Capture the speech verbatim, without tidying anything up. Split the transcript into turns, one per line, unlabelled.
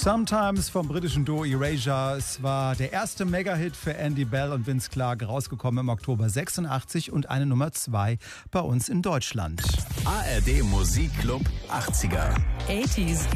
Sometimes vom britischen Duo Erasure. Es war der erste Mega-Hit für Andy Bell und Vince Clarke, rausgekommen im Oktober sechsundachtzig und eine Nummer zwei bei uns in Deutschland.
A R D Musikclub achtziger.
achtziger.